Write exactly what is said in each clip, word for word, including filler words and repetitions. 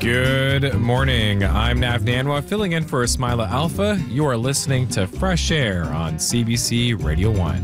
Good morning. I'm Nav Nanwa, filling in for Ismaila Alpha. You are listening to Fresh Air on C B C Radio one.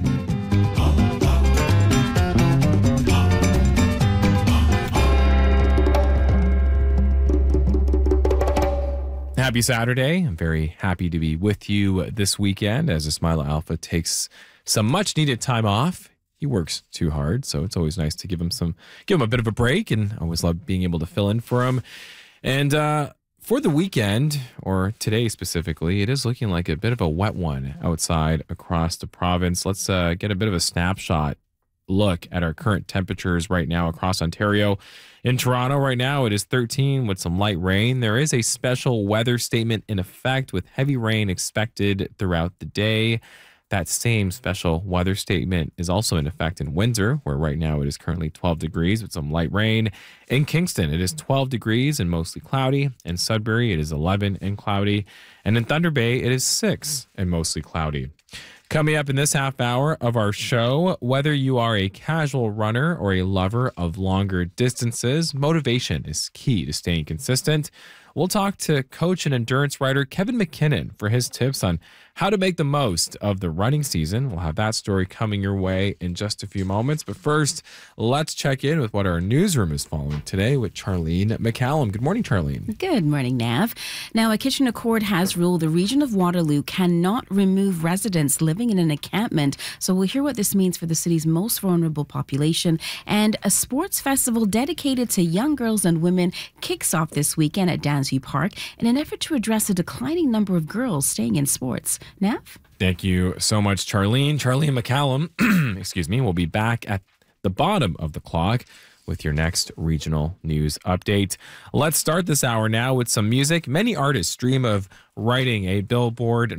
Happy Saturday. I'm very happy to be with you this weekend as Ismaila Alpha takes some much needed time off. He works too hard, so it's always nice to give him some, give him a bit of a break, and I always love being able to fill in for him. And uh, for the weekend, or today specifically, it is looking like a bit of a wet one outside across the province. Let's uh, get a bit of a snapshot look at our current temperatures right now across Ontario. In Toronto right now, it is thirteen with some light rain. There is a special weather statement in effect with heavy rain expected throughout the day. That same special weather statement is also in effect in Windsor, where right now it is currently twelve degrees with some light rain. In Kingston, it is twelve degrees and mostly cloudy. In Sudbury, it is eleven and cloudy. And in Thunder Bay, it is six and mostly cloudy. Coming up in this half hour of our show, whether you are a casual runner or a lover of longer distances, motivation is key to staying consistent. We'll talk to coach and endurance writer Kevin McKinnon for his tips on how to make the most of the running season. We'll have that story coming your way in just a few moments. But first, let's check in with what our newsroom is following today with Charlene McCallum. Good morning, Charlene. Good morning, Nav. Now, a Kitchener court has ruled the region of Waterloo cannot remove residents living in an encampment. So we'll hear what this means for the city's most vulnerable population. And a sports festival dedicated to young girls and women kicks off this weekend at Dansview Park in an effort to address a declining number of girls staying in sports. Nav? Thank you so much, Charlene. Charlene McCallum, excuse me, will be back at the bottom of the clock with your next regional news update. Let's start this hour now with some music. Many artists dream of writing a Billboard